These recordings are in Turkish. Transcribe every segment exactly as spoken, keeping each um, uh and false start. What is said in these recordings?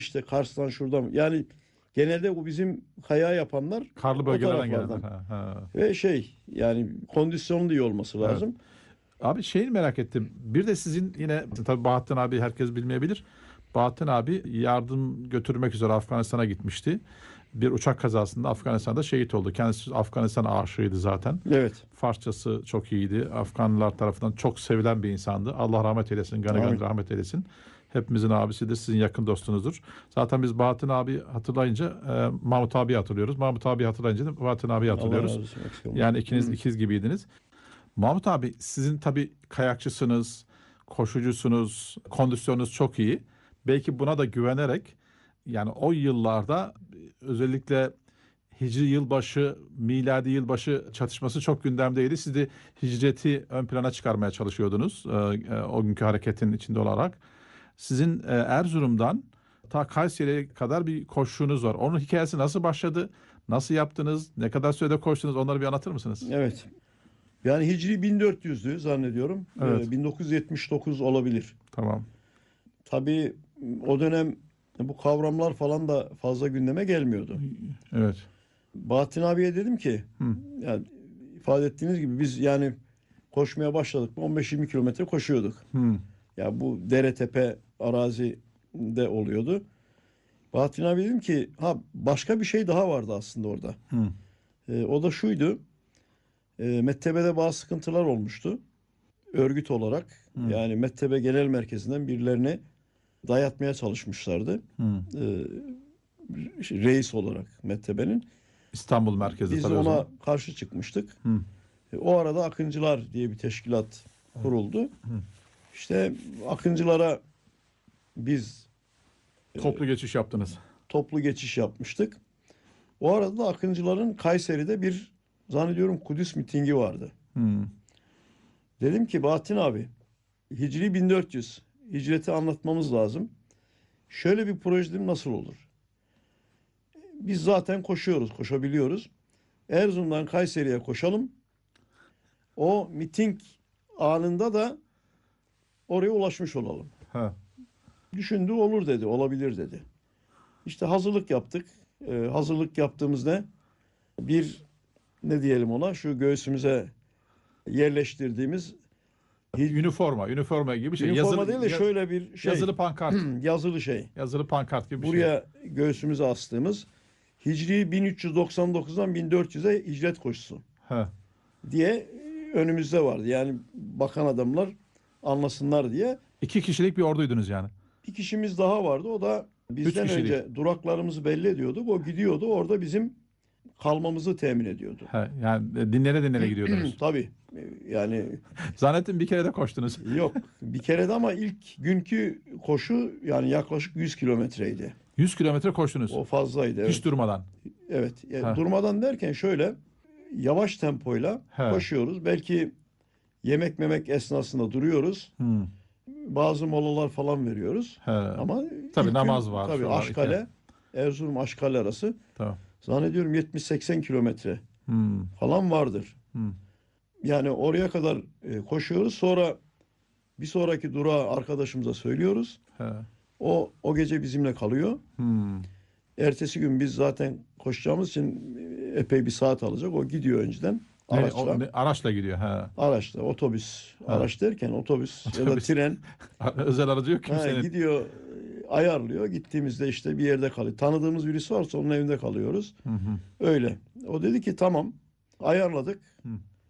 işte Kars'tan şuradan. Yani genelde bu bizim kaya yapanlar Karlı o bölgelerden taraflardan. gelenler. Ha, ha. Ve şey yani kondisyonun da iyi olması Evet. lazım. Abi şeyi merak ettim. Bir de sizin yine tabii Bahattin abi herkes bilmeyebilir. Bahattin abi yardım götürmek üzere Afganistan'a gitmişti. Bir uçak kazasında Afganistan'da şehit oldu. Kendisi Afganistan aşığıydı zaten. Evet. Farsçası çok iyiydi. Afganlılar tarafından çok sevilen bir insandı. Allah rahmet eylesin, gani gani Amin. rahmet eylesin. Hepimizin abisidir, sizin yakın dostunuzdur. Zaten biz Bahattin abi hatırlayınca e, Mahmut abi hatırlıyoruz. Mahmut abi hatırlayınca da Bahattin abi Allah razı hatırlıyoruz. olsun. Eksik olmayın. Yani ikiniz Hı. ikiz gibiydiniz. Mahmut abi sizin tabii kayakçısınız, koşucusunuz, kondisyonunuz çok iyi. Belki buna da güvenerek yani o yıllarda özellikle Hicri yılbaşı, miladi yılbaşı çatışması çok gündemdeydi. Siz de hicreti ön plana çıkarmaya çalışıyordunuz e, e, o günkü hareketin içinde olarak. Sizin e, Erzurum'dan ta Kayseri'ye kadar bir koşuşunuz var. Onun hikayesi nasıl başladı? Nasıl yaptınız? Ne kadar sürede koştunuz? Onları bir anlatır mısınız? Evet. Yani Hicri bin dört yüzdü zannediyorum. Evet. Ee, bin dokuz yüz yetmiş dokuz olabilir. Tamam. Tabii o dönem bu kavramlar falan da fazla gündeme gelmiyordu. Evet. Bahattin abiye dedim ki Hı. yani ifade ettiğiniz gibi biz yani koşmaya başladık mı on beş yirmi kilometre koşuyorduk. Hı. Ya bu dere tepe arazide oluyordu. Bahattin abi dedim ki ha başka bir şey daha vardı aslında orada. Hı. Ee, o da şuydu. E, Mettebe'de bazı sıkıntılar olmuştu. Örgüt olarak Hı. yani Mettebe Genel Merkezi'nden birilerini dayatmaya çalışmışlardı. Hı. E, reis olarak Mettebe'nin. İstanbul merkezi Biz de tabii o ona zaman. karşı çıkmıştık. Hı. E, o arada Akıncılar diye bir teşkilat kuruldu. Hı. İşte Akıncılara biz Toplu geçiş yaptınız. toplu geçiş yapmıştık. O arada da Akıncıların Kayseri'de bir zannediyorum Kudüs mitingi vardı. Hı. Dedim ki Bahattin abi Hicri bin dört yüz hicreti anlatmamız lazım. Şöyle bir proje dedim nasıl olur? Biz zaten koşuyoruz, koşabiliyoruz. Erzurum'dan Kayseri'ye koşalım. O miting anında da oraya ulaşmış olalım. Ha. Düşündü olur dedi, olabilir dedi. İşte hazırlık yaptık. Ee, hazırlık yaptığımızda bir ne diyelim ona şu göğsümüze yerleştirdiğimiz Üniforma, üniforma gibi bir şey. üniforma Yazılı, değil de ya- şöyle bir şey yazılı pankart. yazılı şey. Yazılı pankart gibi bir şey. Buraya göğsümüze astığımız Hicri bin üç yüz doksan dokuzdan bin dört yüze hicret koşusu Ha. diye önümüzde vardı. Yani bakan adamlar anlasınlar diye. İki kişilik bir orduydunuz yani. Bir kişimiz daha vardı. O da bizden kişilik. önce duraklarımızı belli ediyorduk. O gidiyordu. Orada bizim kalmamızı temin ediyordu. Ha. Yani dinlere dinlere gidiyordunuz. Tabii. Yani Zannettim bir kere de koştunuz. yok. Bir kere de ama ilk günkü koşu yani yaklaşık yüz kilometreydi. yüz kilometre koştunuz. O fazlaydı. Hiç Evet. durmadan. Evet. E, Ha. durmadan derken şöyle yavaş tempoyla He. koşuyoruz. Belki yemek memek esnasında duruyoruz. Hmm. Bazı molalar falan veriyoruz. He. Ama Tabii ilk namaz gün, var, tabii şu var, Aşkale, Erzurum Aşkale arası Tamam. zannediyorum yetmiş seksen kilometre Hmm. falan vardır. Hmm. Yani oraya kadar e, koşuyoruz. Sonra bir sonraki durağı arkadaşımıza söylüyoruz. He. O o gece bizimle kalıyor. Hmm. Ertesi gün biz zaten koşacağımız için e, epey bir saat alacak. O gidiyor önceden Ne, araçla. o, ne- araçla gidiyor. He. Araçla, otobüs, Ha. araç derken otobüs, ya da Otobüs. tren Özel aracı yok ha, kimsenin. gidiyor, e, ayarlıyor. Gittiğimizde işte bir yerde kalıyor. Tanıdığımız birisi varsa onun evinde kalıyoruz. Hı hı. Öyle. O dedi ki tamam, ayarladık. Hı.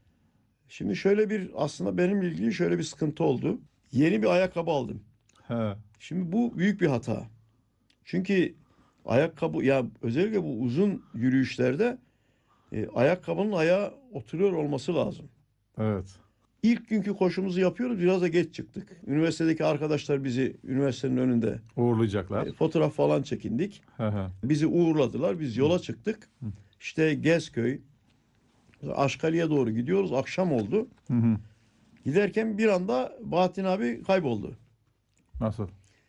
Şimdi şöyle bir aslında benim ilgili şöyle bir sıkıntı oldu. Yeni bir ayakkabı aldım. He. Şimdi bu büyük bir hata. Çünkü ayakkabı ya özellikle bu uzun yürüyüşlerde e, ayakkabının ayağa oturuyor olması lazım. Evet. İlk günkü koşumuzu yapıyoruz. Biraz da geç çıktık. Üniversitedeki arkadaşlar bizi üniversitenin önünde Uğurlayacaklar. e, fotoğraf falan çekindik. He he. Bizi uğurladılar. Biz yola çıktık. İşte Gezköy, Aşkali'ye doğru gidiyoruz. Akşam oldu. Hı hı. Giderken bir anda Bahattin abi kayboldu. Nasıl?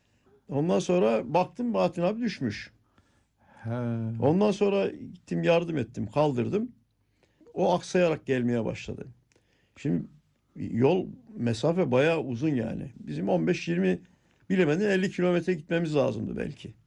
Ondan sonra baktım Bahattin abi düşmüş. He. Ondan sonra gittim yardım ettim, kaldırdım. O aksayarak gelmeye başladı. Şimdi yol mesafe bayağı uzun yani. Bizim on beş yirmi bilemedin elli kilometre gitmemiz lazımdı belki.